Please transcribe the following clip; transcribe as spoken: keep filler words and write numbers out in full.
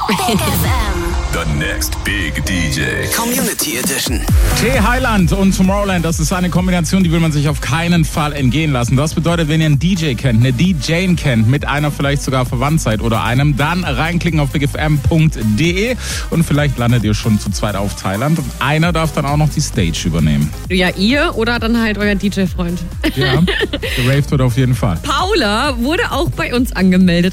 Big F M. The next big D J. Community Edition. T Highland und Tomorrowland, das ist eine Kombination, die will man sich auf keinen Fall entgehen lassen. Das bedeutet, wenn ihr einen D J kennt, eine D J kennt, mit einer vielleicht sogar verwandt seid oder einem, dann reinklicken auf big f m punkt d e und vielleicht landet ihr schon zu zweit auf Thailand. Und einer darf dann auch noch die Stage übernehmen. Ja, ihr oder dann halt euer D J-Freund. Ja, geraved wird auf jeden Fall. Paula wurde auch bei uns angemeldet.